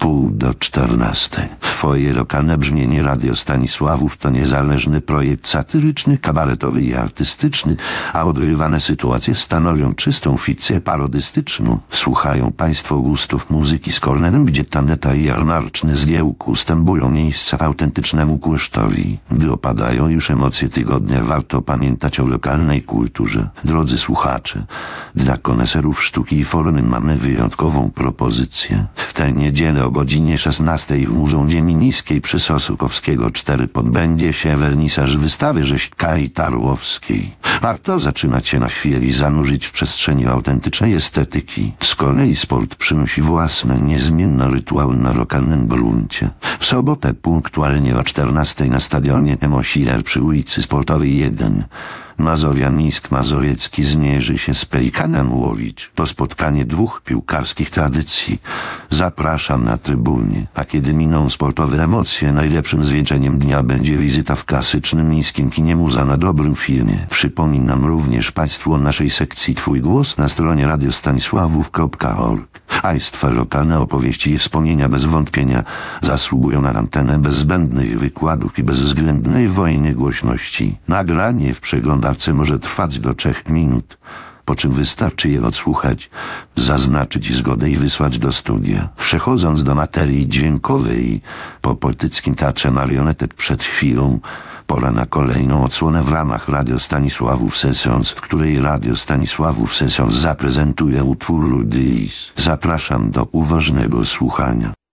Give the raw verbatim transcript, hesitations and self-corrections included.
Pół do czternastej. Twoje lokalne brzmienie Radio Stanisławów to niezależny projekt satyryczny, kabaretowy i artystyczny, a odgrywane sytuacje stanowią czystą fikcję parodystyczną. Słuchają Państwo gustów muzyki z Kornerem, gdzie taneta i jarmarczny zgiełk ustępują miejsca autentycznemu kłysztowi. Gdy opadają już emocje tygodnia, warto pamiętać o lokalnej kulturze. Drodzy słuchacze, dla koneserów sztuki i formy mamy wyjątkową propozycję. W tę niedzielę o godzinie szesnastej w Muzeum Ziemi Niskiej przy Sosukowskiego cztery podbędzie się wernisaż wystawy Rzeźka i Tarłowskiej. Warto zatrzymać się na chwilę i zanurzyć w przestrzeni autentycznej estetyki. Z kolei sport przynosi własne, niezmienne rytuały na lokalnym gruncie. W sobotę punktualnie o czternastej na stadionie Temosiler przy ulicy Sportowej jeden Mazowian Mińsk Mazowiecki zmierzy się z Pelikanem Łowicz. To spotkanie dwóch piłkarskich tradycji. Zapraszam na trybunie. A kiedy miną sportowe emocje, najlepszym zwieńczeniem dnia będzie wizyta w klasycznym mińskim kinie Muza na dobrym filmie. Przypominam również Państwu o naszej sekcji Twój Głos na stronie radiostanisławów kropka org. Państwa lokalne opowieści i wspomnienia bez wątpienia zasługują na antenę bez zbędnych wykładów i bezwzględnej wojny głośności. Nagranie w przeglądarce może trwać do trzech minut, po czym wystarczy je odsłuchać, zaznaczyć zgodę i wysłać do studia. Przechodząc do materii dźwiękowej, po poetyckim teatrze marionetek przed chwilą pora na kolejną odsłonę w ramach Radio Stanisławów Sessions, w której Radio Stanisławów Sessions zaprezentuje utwór Ludys. Zapraszam do uważnego słuchania.